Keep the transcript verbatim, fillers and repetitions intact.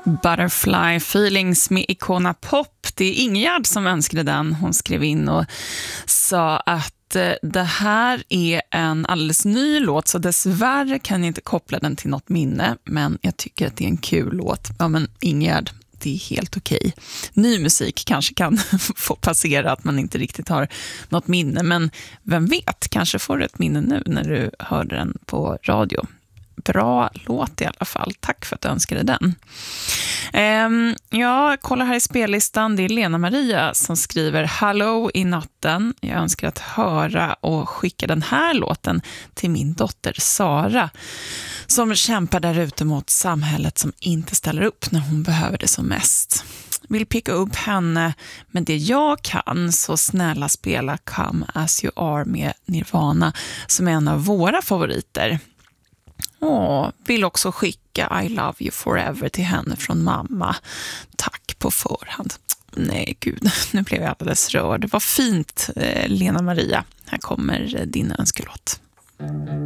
Butterfly Feelings med Icona Pop. Det är Ingegärd som önskade den. Hon skrev in och sa att det här är en alldeles ny låt, så dessvärre kan jag inte koppla den till något minne, men jag tycker att det är en kul låt. Ja, men Ingegärd, det är helt okej. Ny musik kanske kan få passera att man inte riktigt har något minne, men vem vet, kanske får du ett minne nu när du hör den på radio. Bra låt i alla fall. Tack för att du önskade den. Um, jag kollar här i spellistan. Det är Lena Maria som skriver Hallå i natten. Jag önskar att höra och skicka den här låten till min dotter Sara, som kämpar där ute mot samhället som inte ställer upp när hon behöver det som mest. Vill picka upp henne med det jag kan, så snälla spela Come As You Are med Nirvana, som är en av våra favoriter. Åh, vill också skicka I Love You Forever till henne från mamma. Tack på förhand. Nej gud, nu blev jag alldeles rörd. Vad fint, Lena Maria. Här kommer din önskelåt.